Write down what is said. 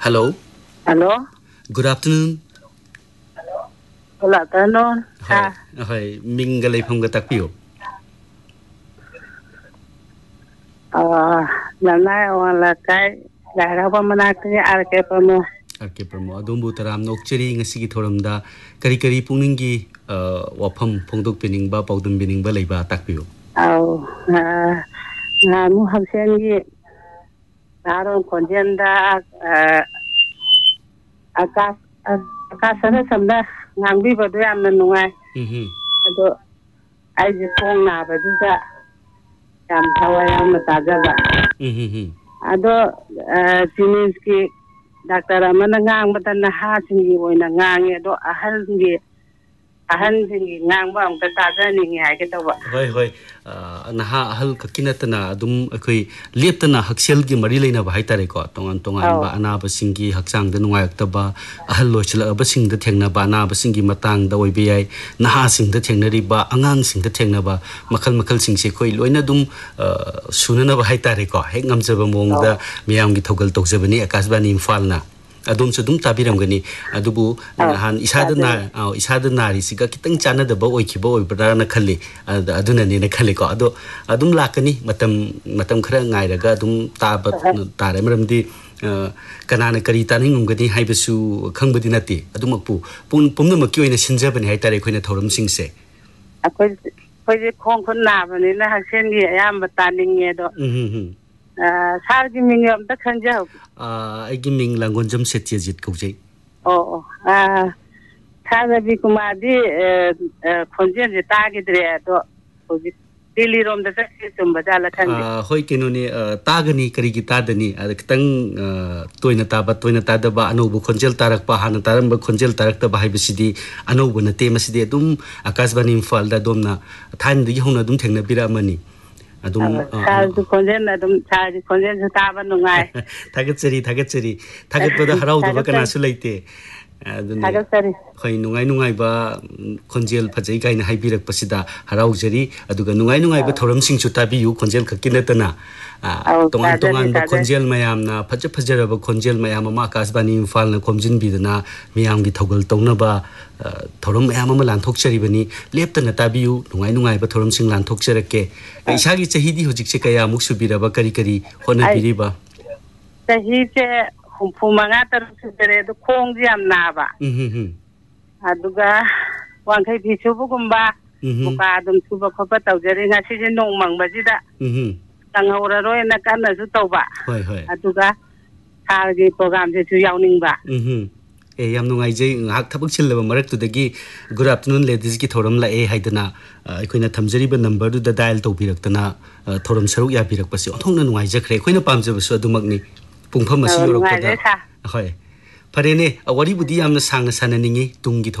Hello. Hello. Good afternoon. Good afternoon. Hi. Hi. Mingalay from Gatakpio. Nanay wala kay lara pa manakti arke pa mo. Arke pa mo. Adumbu taram nokcheri ngasi thoramda kari puningi wafam phongdok pining ba pawdum bining ba leiba takpio. Namu hamsengi Naron konjenda akasana samda ngangbi badu yamna nungai. Ado aiji kong na badu sa yam tawa yam tajaba. Ado siniski Dr. Amana ngang batan na hasingi oina ngangi ado ahan singi ngang ba ang tataga ningi ay kitawa. Hoy naha ahal kakinatana adum akoi leptana haksel gi mari leina ba haitare ko tongan ba anaba singi haksang da nungayakta ba ahal lochla ba sing da thengna ba anaba singi matang da oibe yai naha sing da thengna ri ba angang sing da thengna ba makal sing se koi loina dum sunana ba haitare ko hek ngamjaba mong da miyam gi thogal tokjabani akasbani imfalna adum sudum tabiram gani adubu han isada nari siga kitang chana da ba oikiba oibra na khalli aduna ne na khalli ko adum lakani matam khara ngai raga adum tare maramdi kanana kari taning gani haibasu khangbadi nati adumakpu pumna makki oina sinjabani haitare khoina thoram singse akoi khong khon na bani na haksen gi ayam bataning nge do sargi mingam ta khanja aigi ming langonjam setyajit kaujai thaga bi kumadi khonjen je tagidre do hoji dili rom da tum badala khanje hoi kinoni tagani kari gi tadani kitang toina tada ba anobu khonjel tarak pa hana taram ba khonjel tarak ta ba haibisidi anobu na temasidi dum akasbani imfal da domna than di hona dum thengna biramani adum du konjen adum charge konjen taba nungai thagatcheri thagatpada harau da kana su leite adun thagatcheri khoi nungai ba konjel phajai kaina haibirak pasida harau jeri aduga nungai ba thoram sing chu tabiyu konjel khakinatana tongan ba konjel mayam na phajara ba konjel mayam ma kasbani imfal na khomjin bidana miyam gi thogol tongna ba thoram mayam ma lanthokcheri bani leptana tabiyu nungai ba thoram sing lanthokcherake isagi chahidi hojik se kaya muk subira ba kari hona biriba chahi che humpu manga tar subere do khong jam na ba aduga wangkai bisubu gumba muka dum suba khopa tawjari ngasi je nong mang bajida tangawra roi na kana su tawba hoi aduga thagi program je su yawning ba yam nungai jai ngak thabak chillaba marak tu dagi good afternoon ladies ki thoram la haidana aikoina thamjari ba number du da dial to biraktana thoram saruk ya birak pasi onthongna nungai jakhre khoina pamjaba su adumakni pungpham asi yorokpada hoi farene awari budi yamna sangna sananingi tungi